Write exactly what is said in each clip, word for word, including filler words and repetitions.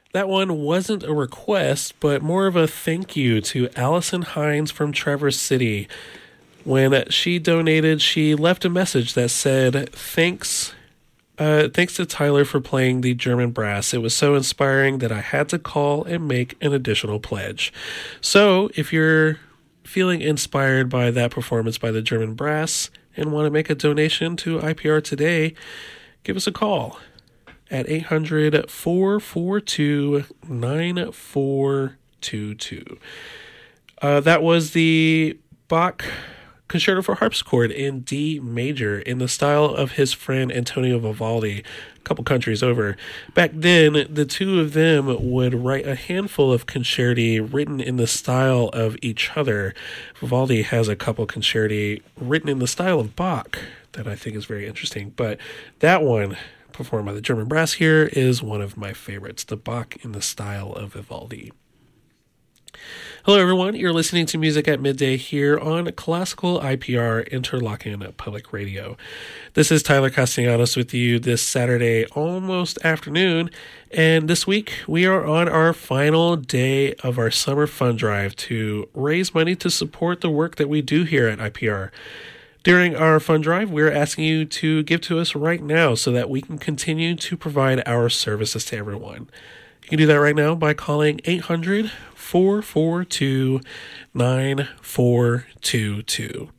That one wasn't a request, but more of a thank you to Allison Hines from Traverse City. When she donated, she left a message that said, thanks uh, thanks to Tyler for playing the German brass. It was so inspiring that I had to call and make an additional pledge. So if you're feeling inspired by that performance by the German brass and want to make a donation to I P R today, give us a call at eight hundred, four four two, nine four two two. Uh, that was the Bach Concerto for Harpsichord in D major in the style of his friend Antonio Vivaldi, a couple countries over. Back then, the two of them would write a handful of concerti written in the style of each other. Vivaldi has a couple concerti written in the style of Bach that I think is very interesting, but that one, performed by the German brass here, is one of my favorites, the Bach in the style of Vivaldi. Hello everyone, you're listening to Music at Midday here on Classical I P R Interlochen Public Radio. This is Tyler Castellanos with you this Saturday almost afternoon, and this week we are on our final day of our summer fund drive to raise money to support the work that we do here at I P R. During our fund drive, we're asking you to give to us right now so that we can continue to provide our services to everyone. You can do that right now by calling eight hundred, four four two, nine four two two.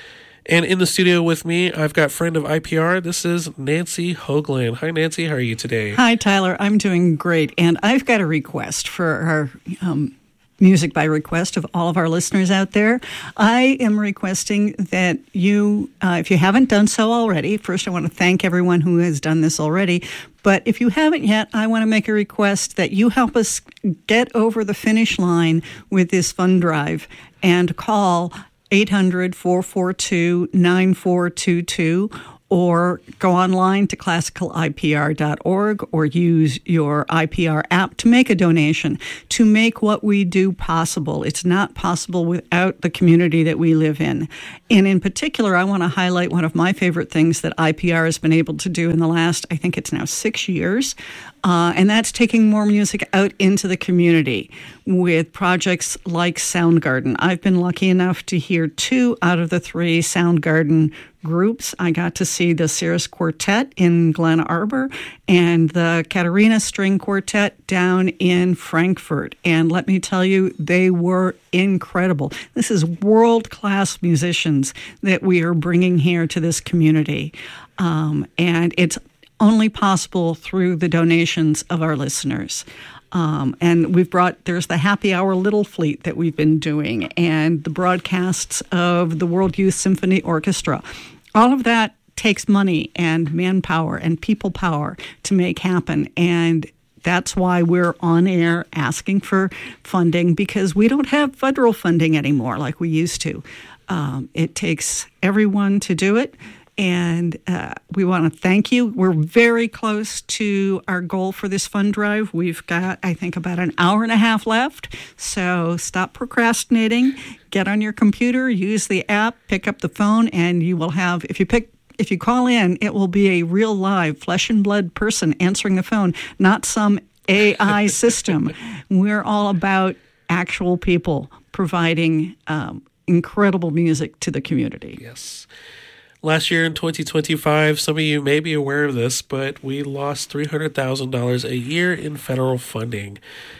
And in the studio with me, I've got friend of I P R. This is Nancy Hoagland. Hi, Nancy. How are you today? Hi, Tyler. I'm doing great. And I've got a request for our um, music by request of all of our listeners out there. I am requesting that you, uh, if you haven't done so already, first I want to thank everyone who has done this already. But if you haven't yet, I want to make a request that you help us get over the finish line with this fund drive and call eight hundred, four four two, nine four two two or go online to classical I P R dot org or use your I P R app to make a donation, to make what we do possible. It's not possible without the community that we live in. And in particular, I want to highlight one of my favorite things that I P R has been able to do in the last, I think it's now six years, uh, and that's taking more music out into the community with projects like Soundgarden. I've been lucky enough to hear two out of the three Soundgarden groups. I got to see the Cirrus Quartet in Glen Arbor and the Katarina String Quartet down in Frankfurt. And let me tell you, they were incredible. This is world-class musicians that we are bringing here to this community. Um, and it's only possible through the donations of our listeners. Um, and we've brought, there's the Happy Hour Little Fleet that we've been doing, and the broadcasts of the World Youth Symphony Orchestra. All of that takes money and manpower and people power to make happen. And that's why we're on air asking for funding, because we don't have federal funding anymore like we used to. Um, it takes everyone to do it. And uh, we want to thank you. We're very close to our goal for this fund drive. We've got, I think, about an hour and a half left. So stop procrastinating. Get on your computer, use the app, pick up the phone, and you will have, if you pick, if you call in, it will be a real live flesh and blood person answering the phone, not some A I system. We're all about actual people providing um, incredible music to the community. Yes. Last year in twenty twenty-five, some of you may be aware of this, but we lost three hundred thousand dollars a year in federal funding.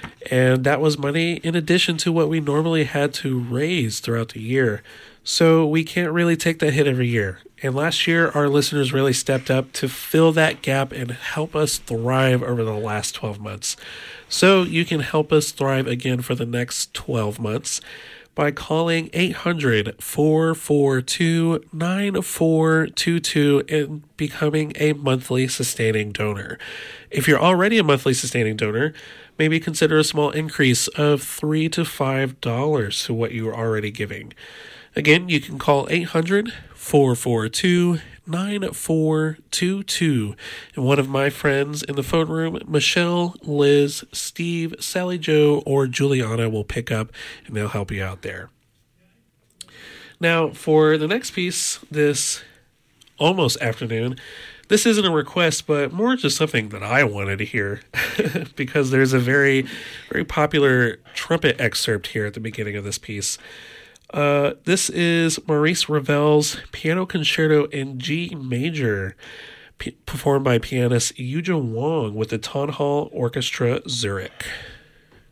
And that was money in addition to what we normally had to raise throughout the year. So we can't really take that hit every year. And last year, our listeners really stepped up to fill that gap and help us thrive over the last twelve months. So you can help us thrive again for the next twelve months. By calling eight hundred, four four two, nine four two two and becoming a monthly sustaining donor. If you're already a monthly sustaining donor, maybe consider a small increase of three to five dollars to what you are already giving. Again, you can call eight hundred, four four two, nine four two two. And one of my friends in the phone room, Michelle, Liz, Steve, Sally Joe, or Juliana will pick up and they'll help you out there. Now, for the next piece this almost afternoon, this isn't a request, but more just something that I wanted to hear because there's a very, very popular trumpet excerpt here at the beginning of this piece. Uh, this is Maurice Ravel's Piano Concerto in G Major, p- performed by pianist Yuja Wang with the Tonhall Orchestra Zurich.